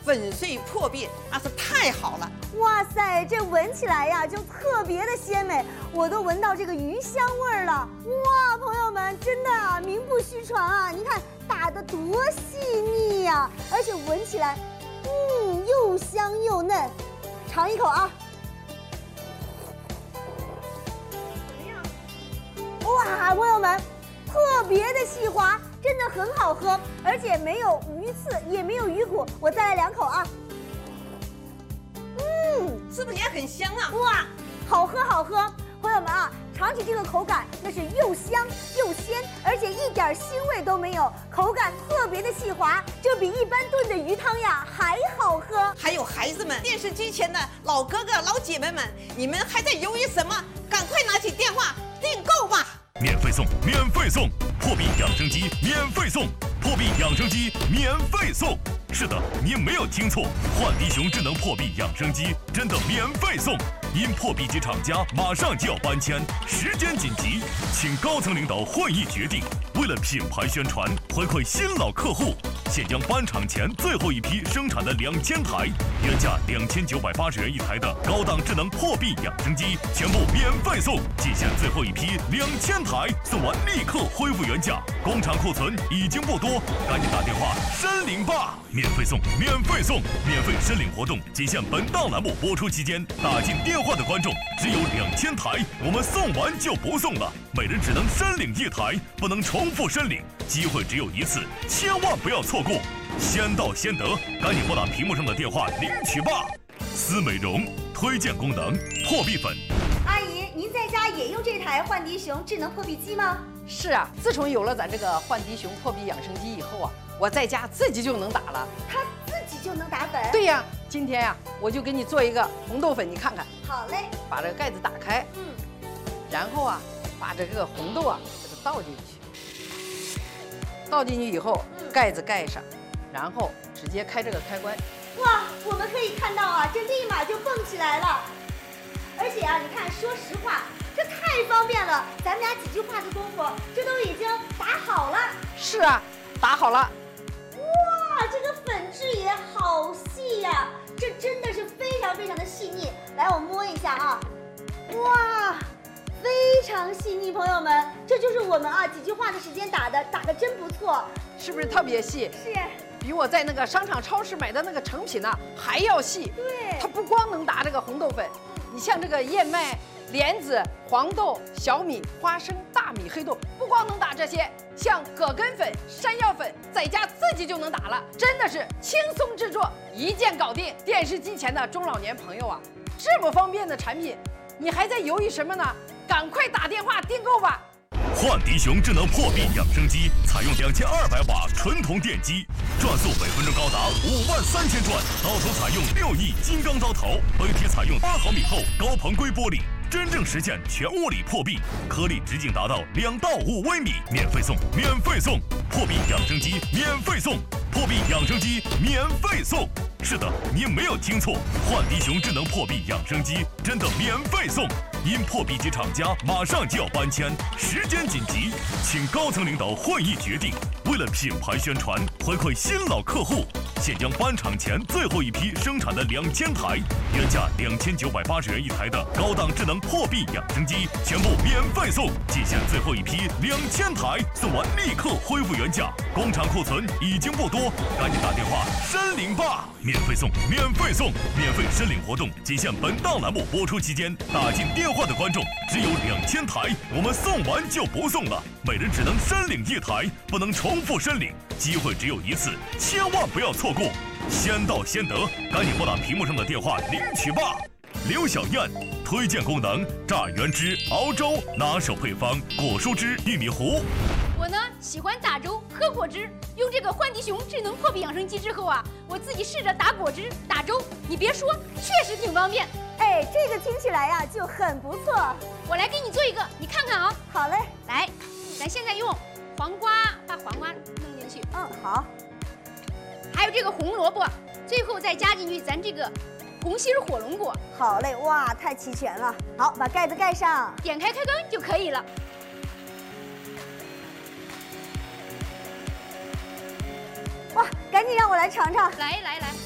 粉碎破壁，那是太好了。 哇塞，这闻起来呀就特别的鲜美，我都闻到这个鱼香味儿了。哇，朋友们，真的啊，名不虚传啊！你看打得多细腻呀，而且闻起来，又香又嫩。尝一口啊！哇，朋友们，特别的细滑，真的很好喝，而且没有鱼刺，也没有鱼骨。我再来2口啊！ 是不是也很香啊？ 哇，好喝好喝！朋友们啊，尝起这个口感，那是又香又鲜，而且一点腥味都没有，口感特别的细滑，这比一般炖的鱼汤呀还好喝。 还有孩子们，电视机前的老哥哥老姐妹们，你们还在犹豫什么？赶快拿起电话订购吧！ 免费送，免费送，破壁养生机免费送，破壁养生机免费送。是的，您没有听错，焕迪熊智能破壁养生机真的免费送。因破壁机厂家马上就要搬迁，时间紧急，请高层领导会议决定，为了品牌宣传，回馈新老客户，现将搬厂前最后一批生产的2000台，原价2980元一台的高档智能破壁养生机全部免费送，仅限最后一批2000台，送完立刻恢复原价，工厂库存已经不多，赶紧打电话申领吧！免费送，免费送，免费申领活动仅限本档栏目播出期间，打进电话的观众只有2000台，我们送完就不送了，每人只能申领1台，不能重复申领，机会只有一次，千万不要错过，先到先得，赶紧拨打屏幕上的电话领取吧。思美容推荐功能破壁粉。 阿姨，您在家也用这台焕迪熊智能破壁机吗？ 是啊，自从有了咱这个焕迪熊破壁养生机以后啊，我在家自己就能打了。 它自己就能打粉？ 对呀，今天呀，我就给你做一个红豆粉，你看看。 好嘞。 把这个盖子打开，然后啊，把这个红豆啊给它倒进去。倒进去以后，盖子盖上，然后直接开这个开关。 哇，我们可以看到啊，这立马就蹦起来了。而且啊，你看，说实话，这太方便了，咱们俩几句话的功夫，这都已经打好了。 是啊，打好了。 哇，这个粉质也好细呀，这真的是非常非常的细腻。来，我摸一下啊，哇，非常细腻，朋友们，这就是我们啊几句话的时间打的真不错， 是不是特别细？ 是。 比我在那个商场、超市买的那个成品呢还要细。 对， 它不光能打这个红豆粉，你像这个燕麦、莲子、黄豆、小米、花生、大米、黑豆，不光能打这些，像葛根粉、山药粉，在家自己就能打了，真的是轻松制作，一键搞定。电视机前的中老年朋友啊，这么方便的产品，你还在犹豫什么呢？赶快打电话订购吧！ 焕迪熊智能破壁养生机采用2200瓦纯铜电机，转速每分钟高达53000转，刀头采用6亿金刚刀头，杯体采用8毫米厚高硼硅玻璃，真正实现全物理破壁，颗粒直径达到2到5微米，免费送，免费送，破壁养生机免费送，破壁养生机免费送。是的，您没有听错，焕迪熊智能破壁养生机真的免费送。因破壁机厂家马上就要搬迁，时间紧急，请高层领导会议决定，为了品牌宣传，回馈新老客户，现将搬厂前最后一批生产的2000台，原价2980元一台的高档智能破壁养生机全部免费送，仅限最后一批2000台，送完立刻恢复原价，工厂库存已经不多，赶紧打电话申领吧！免费送，免费送，免费申领活动仅限本档栏目播出期间，打进电话的观众只有2000台，我们送完就不送了，每人只能申领1台，不能重复申领，机会只有一次，千万不要错过，先到先得，赶紧拨打屏幕上的电话领取吧。刘小燕推荐功能：榨原汁熬粥，拿手配方果蔬汁玉米糊。 我呢喜欢打粥喝果汁，用这个焕迪熊智能破壁养生机之后啊，我自己试着打果汁打粥，你别说，确实挺方便。 哎，这个听起来呀就很不错。 我来给你做一个，你看看啊。 好嘞， 来，咱现在用黄瓜把黄瓜弄进去。 好。 还有这个红萝卜，最后再加进去咱这个红心火龙果。 好嘞，哇，太齐全了。好，把盖子盖上， 点开开关就可以了。 哇，赶紧让我来尝尝。 来来来。